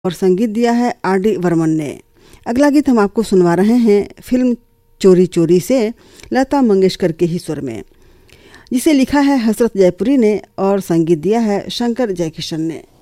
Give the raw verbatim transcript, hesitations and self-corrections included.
और संगीत दिया है आर डी बर्मन ने। अगला गीत हम आपको सुनवा रहे हैं फिल्म चोरी चोरी से लता मंगेशकर के ही स्वर में, जिसे लिखा है हसरत जयपुरी ने और संगीत दिया है शंकर जयकिशन ने।